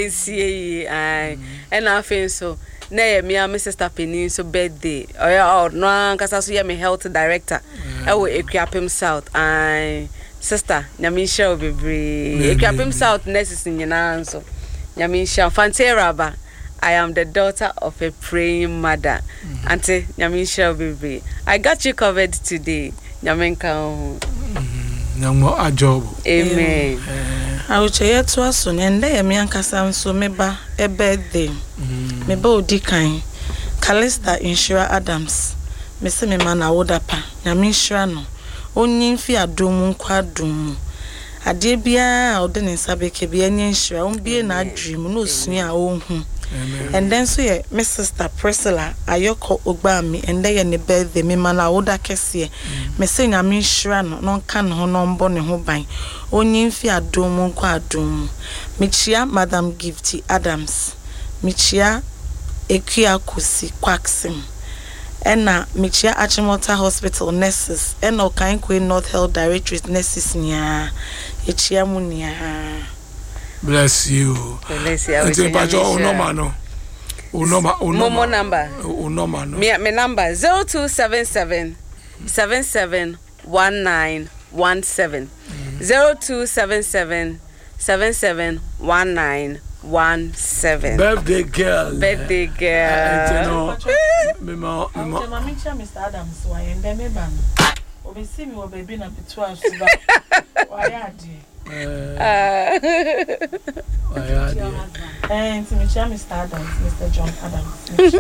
see and I feel so. Nay, me and my sister Penny so birthday. Oh, no, because I see my health director. I will equip him south. Sister, Nyamisha will be brave. Equip him south next in your answer. Nyamisha Fanteraba. I am the daughter of a praying mother. Auntie Nyamisha will be brave. I got you covered today. Nyamenka. Nyamo a job. Amen. I will share to us soon and lay a miankasam so meba a birthday. Mebo Dikain, Calista Insura Adams, Miss Memana Wodapa, Yamishrano, Onin Fia Doom Quadum. A dear bia, or then in Sabeke be any insure, won't be an dream, no sneer own. And then so ye, Miss Sister Priscilla, Ayoko Obami, and they and the birthday, Memana Woda Cassie, Messing a Mishrano, non can honon bonne hobine, Onin Fia Doom Quadum, Michia Madam Gifty Adams. Michia Ekia Kusi Quaxim Ena Michia Achimota Hospital nurses Eno Kankwe North Health Directories nurses nia Echia Munia. Bless you. Bless you. Momo number. Me number 0277 771917 0277 771917. Birthday girl. Birthday girl. Mr. Adams, why and then me ban. We see me or baby na pitwa suba. Why adi? And Mr. Adams, Mr. John Adams.